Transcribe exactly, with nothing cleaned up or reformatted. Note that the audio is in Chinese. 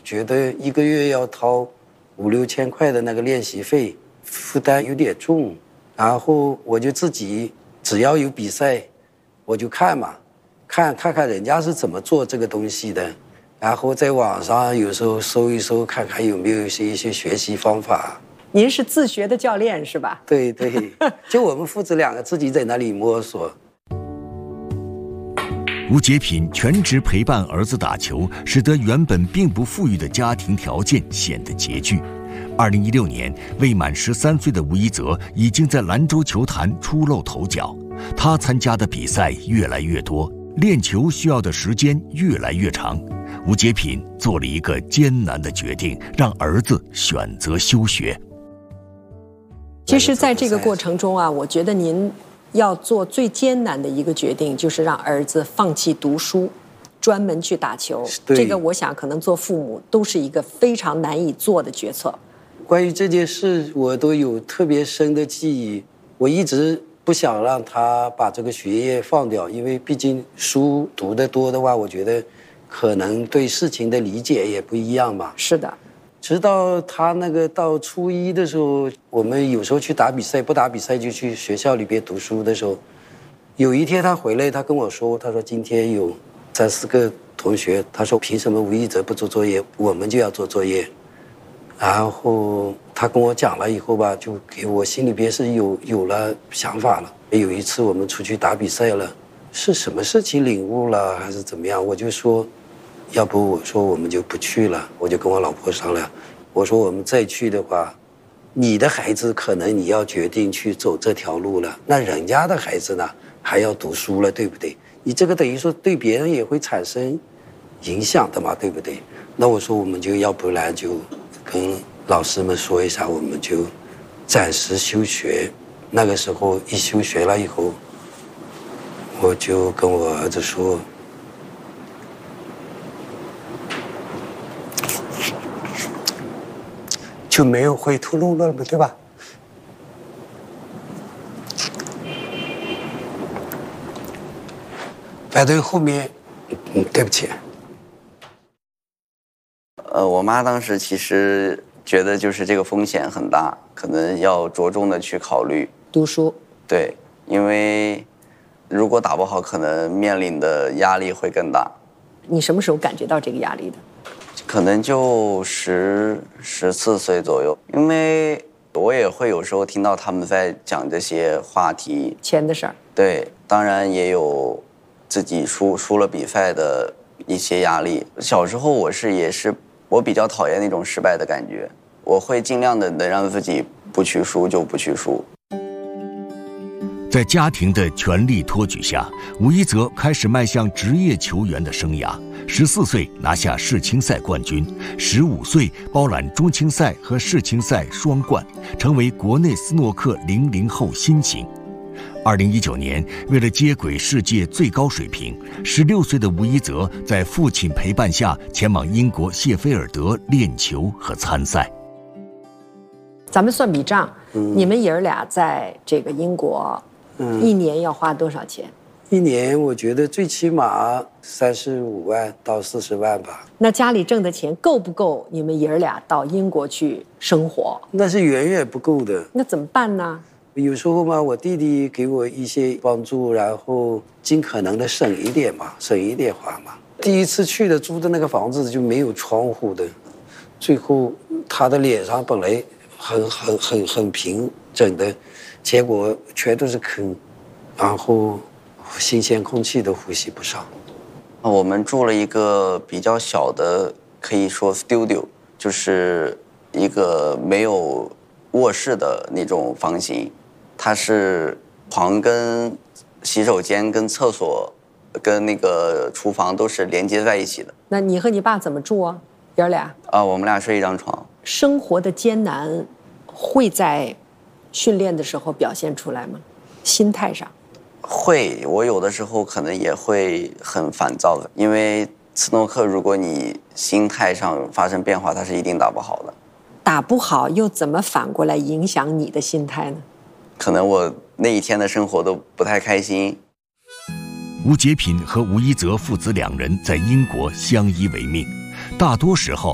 觉得一个月要掏五六千块的那个练习费，负担有点重。然后我就自己只要有比赛，我就看嘛，看看看人家是怎么做这个东西的，然后在网上有时候搜一搜，看看有没有一些一些学习方法。 您是自学的教练是吧？ 对对，就我们父子两个自己在那里摸索。 吴杰品全职陪伴儿子打球，使得原本并不富裕的家庭条件显得拮据。二零一六年，未满十三岁的吴一泽已经在兰州球坛初露头角。他参加的比赛越来越多，练球需要的时间越来越长。吴杰品做了一个艰难的决定，让儿子选择休学。 其实，在这个过程中啊，我觉得您要做最艰难的一个决定，就是让儿子放弃读书，专门去打球。这个我想可能做父母都是一个非常难以做的决策。 关于这件事，我都有特别深的记忆。我一直不想让他把这个学业放掉，因为毕竟书读得多的话，我觉得可能对事情的理解也不一样嘛。 是的。 直到他那个到初一的时候，我们有时候去打比赛，不打比赛就去学校里边读书的时候，有一天他回来，他跟我说，他说今天有三四个同学，他说凭什么吴一泽不做作业，我们就要做作业。然后他跟我讲了以后吧，就给我心里边是有有了想法了。有一次我们出去打比赛了，是什么事情领悟了还是怎么样，我就说要不我说我们就不去了。我就跟我老婆商量，我说我们再去的话，你的孩子可能你要决定去走这条路了，那人家的孩子呢还要读书了，对不对？你这个等于说对别人也会产生影响的嘛，对不对？那我说我们就要不然就跟老师们说一下，我们就暂时休学。那个时候一休学了以后，我就跟我儿子说，就没有回头路了嘛，对吧？反正后面，嗯，对不起。 呃，我妈当时其实觉得就是这个风险很大，可能要着重的去考虑读书。 对，因为如果打不好，可能面临的压力会更大。 你什么时候感觉到这个压力的？ 可能就十十四岁左右，因为我也会有时候听到他们在讲这些话题， 钱的事儿。 对，当然也有自己输输了比赛的一些压力。小时候我是也是。我比较讨厌那种失败的感觉，我会尽量的能让自己不去输就不去输。 在家庭的全力托举下，吴一泽开始迈向职业球员的生涯。十四岁拿下世青赛冠军，十五岁包揽中青赛和世青赛双冠，成为国内斯诺克零零后新星。二零一九年，为了接轨世界最高水平，十六岁的吴一泽在父亲陪伴下前往英国谢菲尔德练球和参赛。 咱们算笔账， 嗯、 你们爷儿俩在这个英国，嗯、一年要花多少钱？ 一年我觉得最起码三十五万到四十万吧。 那家里挣的钱够不够你们爷儿俩到英国去生活？ 那是远远不够的。 那怎么办呢？ 有时候嘛，我弟弟给我一些帮助，然后尽可能的省一点嘛，省一点花嘛。第一次去的租的那个房子就没有窗户的，最后他的脸上本来很很很很平整的，结果全都是坑，然后新鲜空气都呼吸不上。 我们住了一个比较小的，可以说 studio， 就是一个没有卧室的那种房型。它是床跟洗手间跟厕所跟那个厨房都是连接在一起的。 那你和你爸怎么住啊？爷儿俩啊，我们俩睡一张床。 生活的艰难会在训练的时候表现出来吗？心态上会，我有的时候可能也会很烦躁的，因为斯诺克如果你心态上发生变化，它是一定打不好的。 打不好又怎么反过来影响你的心态呢？ 可能我那一天的生活都不太开心。 吴杰品和吴一泽父子两人在英国相依为命，大多时候